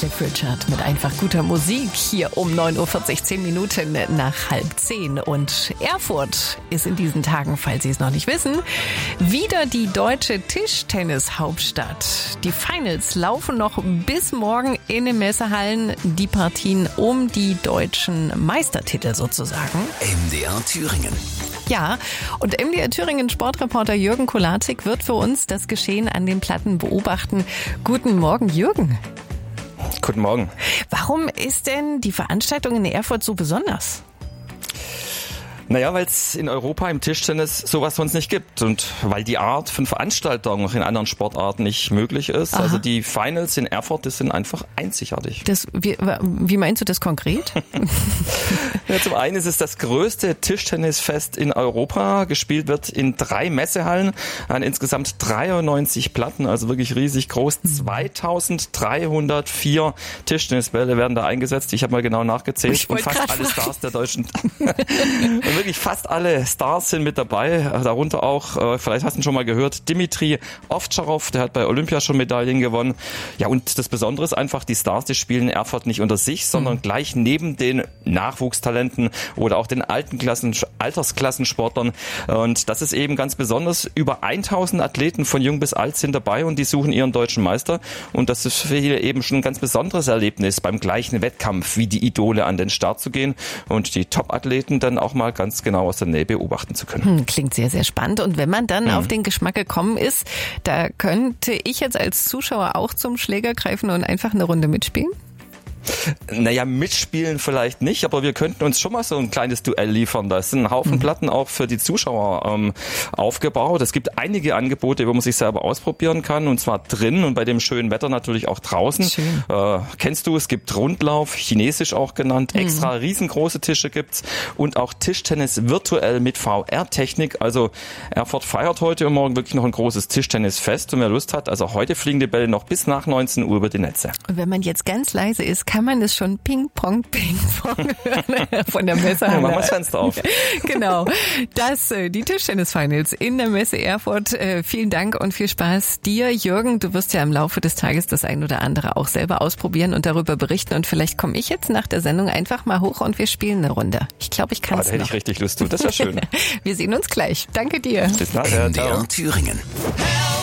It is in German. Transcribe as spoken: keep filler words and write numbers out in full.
Cliff Richard mit einfach guter Musik hier um neun Uhr vierzig, zehn Minuten nach halb zehn. Und Erfurt ist in diesen Tagen, falls Sie es noch nicht wissen, wieder die deutsche Tischtennis-Hauptstadt. Die Finals laufen noch bis morgen in den Messehallen. Die Partien um die deutschen Meistertitel sozusagen. M D R Thüringen. Ja, und M D R Thüringen Sportreporter Jürgen Kolazik wird für uns das Geschehen an den Platten beobachten. Guten Morgen, Jürgen. Guten Morgen. Warum ist denn die Veranstaltung in Erfurt so besonders? Naja, weil es in Europa im Tischtennis sowas sonst nicht gibt und weil die Art von Veranstaltung noch in anderen Sportarten nicht möglich ist. Aha. Also die Finals in Erfurt, das sind einfach einzigartig. Das, wie, wie meinst du das konkret? Ja, zum einen ist es das größte Tischtennisfest in Europa. Gespielt wird in drei Messehallen an insgesamt dreiundneunzig Platten, also wirklich riesig groß. zweitausenddreihundertvier Tischtennisbälle werden da eingesetzt. Ich habe mal genau nachgezählt. Und fast alle Stars der deutschen... Und wirklich fast alle Stars sind mit dabei, darunter auch, vielleicht hast du ihn schon mal gehört, Dmitri Ovtcharov, der hat bei Olympia schon Medaillen gewonnen. Ja, und das Besondere ist einfach, die Stars, die spielen in Erfurt nicht unter sich, sondern mhm. gleich neben den Nachwuchstalenten oder auch den alten Klassen, Altersklassensportlern. Und das ist eben ganz besonders. Über tausend Athleten von jung bis alt sind dabei und die suchen ihren deutschen Meister. Und das ist für viele eben schon ein ganz besonderes Erlebnis, beim gleichen Wettkampf wie die Idole an den Start zu gehen und die Top-Athleten dann auch mal ganz genau aus der Nähe beobachten zu können. Klingt sehr, sehr spannend. Und wenn man dann mhm. auf den Geschmack gekommen ist, da könnte ich jetzt als Zuschauer auch zum Schläger greifen und einfach eine Runde mitspielen? Naja, mitspielen vielleicht nicht, aber wir könnten uns schon mal so ein kleines Duell liefern. Da sind ein Haufen mhm. Platten auch für die Zuschauer ähm, aufgebaut. Es gibt einige Angebote, wo man sich selber ausprobieren kann, und zwar drin und bei dem schönen Wetter natürlich auch draußen. Äh, kennst du, es gibt Rundlauf, chinesisch auch genannt, mhm. extra riesengroße Tische gibt's und auch Tischtennis virtuell mit V R-Technik. Also Erfurt feiert heute und morgen wirklich noch ein großes Tischtennisfest und wer Lust hat, also heute fliegen die Bälle noch bis nach neunzehn Uhr über die Netze. Und wenn man jetzt ganz leise ist, kann man es schon Ping-Pong, Ping-Pong hören von der Messehalle. Ja, machen wir das Fenster auf. Genau. Das, die Tischtennis-Finals in der Messe Erfurt. Vielen Dank und viel Spaß dir, Jürgen. Du wirst ja im Laufe des Tages das ein oder andere auch selber ausprobieren und darüber berichten. Und vielleicht komme ich jetzt nach der Sendung einfach mal hoch und wir spielen eine Runde. Ich glaube, ich kann es ah, da hätte noch. ich richtig Lust zu. Das wäre schön. Wir sehen uns gleich. Danke dir. Bis nachher. M D R Thüringen.